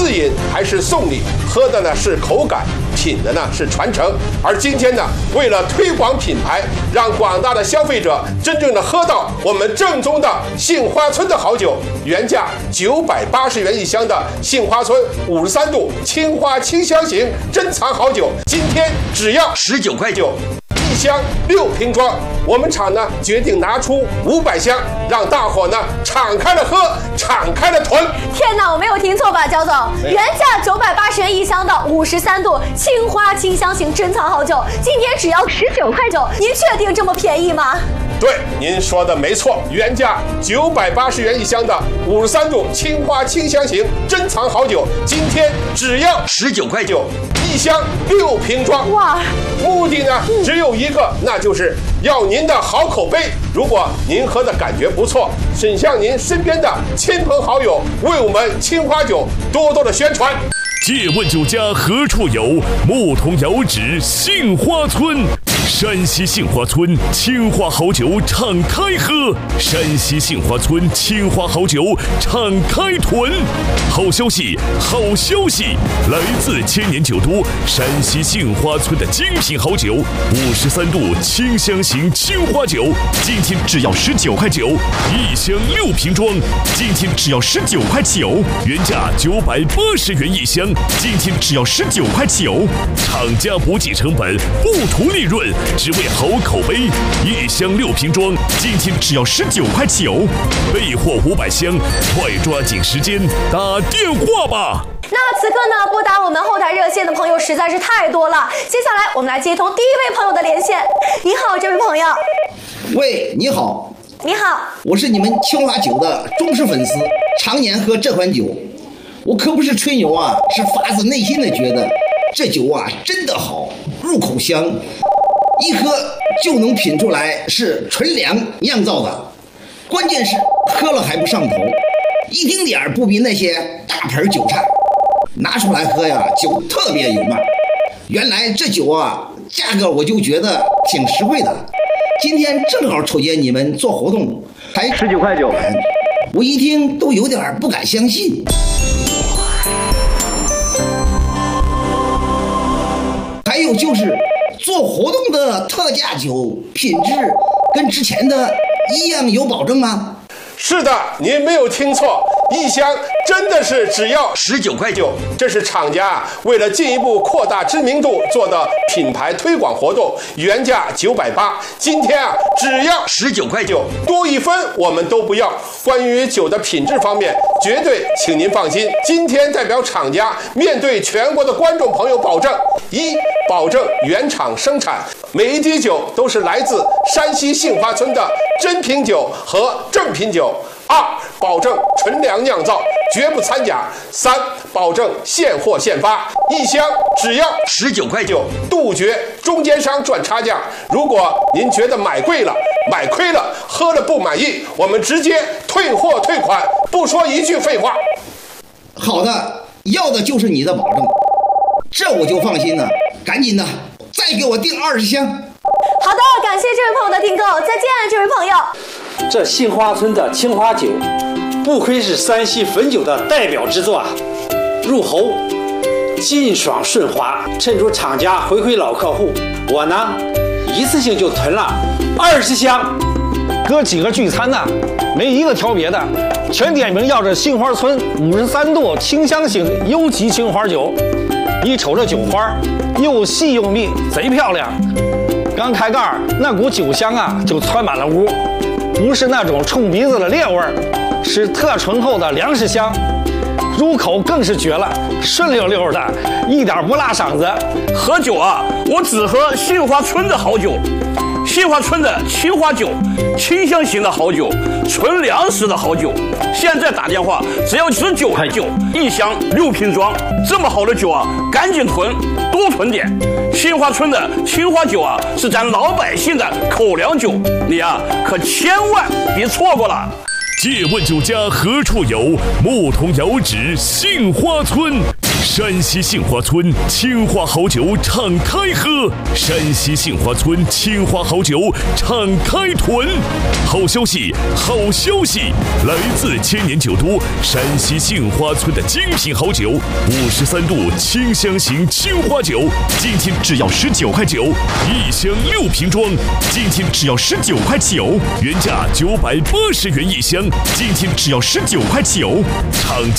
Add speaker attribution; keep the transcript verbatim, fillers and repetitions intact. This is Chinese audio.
Speaker 1: 自饮还是送礼，喝的呢是口感，品的呢是传承。而今天呢，为了推广品牌，让广大的消费者真正的喝到我们正宗的杏花村的好酒，原价九百八十元一箱的杏花村五十三度青花清香型珍藏好酒，今天只要十九块九。一箱六瓶装，我们厂呢决定拿出五百箱，让大伙呢敞开了喝，敞开了囤。
Speaker 2: 天哪，我没有听错吧，焦总？原价九百八十元一箱的五十三度青花清香型珍藏好酒，今天只要十九块九，您确定这么便宜吗？
Speaker 1: 对，您说的没错，原价九百八十元一箱的五十三度青花清香型珍藏好酒，今天只要十九块九，一箱六瓶装。
Speaker 2: 哇！
Speaker 1: 目的呢只有一个，那就是要您的好口碑。如果您喝的感觉不错，请向您身边的亲朋好友为我们青花酒多多的宣传。
Speaker 3: 借问酒家何处有？牧童遥指杏花村。山西杏花村青花好酒敞开喝，山西杏花村青花好酒敞开囤。好消息，好消息！来自千年酒都山西杏花村的精品好酒，五十三度清香型青花酒，今天只要十九块九，一箱六瓶装，今天只要十九块九，原价九百八十元一箱，今天只要十九块九。厂家不计成本，不图利润。只为好口碑，一箱六瓶装，今天只要十九块九，备货五百箱，快抓紧时间打电话吧！
Speaker 2: 那此刻呢，拨打我们后台热线的朋友实在是太多了，接下来我们来接通第一位朋友的连线。你好，这位朋友。
Speaker 4: 喂，你好。
Speaker 2: 你好，
Speaker 4: 我是你们青花酒的忠实粉丝，常年喝这款酒。我可不是吹牛啊，是发自内心的觉得这酒啊真的好，入口香。一喝就能品出来是纯粮酿造的，关键是喝了还不上头，一丁点儿不比那些大盆酒差。拿出来喝呀，酒特别有味。原来这酒啊，价格我就觉得挺实惠的。今天正好瞅见你们做活动，才十九块九，我一听都有点不敢相信。还有就是做活动的特价酒品质跟之前的一样有保证吗？
Speaker 1: 是的，您没有听错，一箱真的是只要十九块九。这是厂家为了进一步扩大知名度做的品牌推广活动，原价九百八，今天啊只要十九块九，多一分我们都不要。关于酒的品质方面，绝对请您放心。今天代表厂家面对全国的观众朋友保证：一，保证原厂生产，每一滴酒都是来自山西杏花村的真品酒和正品酒。二，保证纯粮酿造，绝不掺假。三，保证现货现发，一箱只要十九块九，杜绝中间商赚差价。如果您觉得买贵了、买亏了、喝了不满意，我们直接退货退款，不说一句废话。
Speaker 4: 好的，要的就是你的保证，这我就放心了。赶紧的，再给我订二十箱。
Speaker 2: 好的，感谢这位朋友的订购，再见，这位朋友。
Speaker 5: 这杏花村的青花酒，不愧是山西汾酒的代表之作啊！入喉劲爽顺滑，趁着厂家回馈老客户，我呢一次性就囤了二十箱。
Speaker 6: 哥几个聚餐呢，没一个挑别的，全点名要这杏花村五十三度清香型优级青花酒。一瞅这酒花，又细又密，贼漂亮。刚开盖，那股酒香啊，就窜满了屋。不是那种冲鼻子的烈味儿，是特醇厚的粮食香，入口更是绝了，顺溜溜的，一点不辣嗓子。
Speaker 7: 喝酒啊，我只喝杏花村的好酒，杏花村的青花酒，清香型的好酒，纯粮食的好酒。现在打电话只要十九块九，一箱六瓶装，这么好的酒啊，赶紧囤，多囤点。杏花村的青花酒啊，是咱老百姓的口粮酒，你啊可千万别错过了。
Speaker 3: 借问酒家何处有？牧童遥指杏花村。 山西杏花村青花好酒敞开喝，山西杏花村青花好酒敞开囤。好消息，好消息！来自千年酒都山西杏花村的精品好酒，五十三度清香型青花酒，今天只要十九块九，一箱六瓶装，今天只要十九块九，原价九百八十元一箱，今天只要十九块九，厂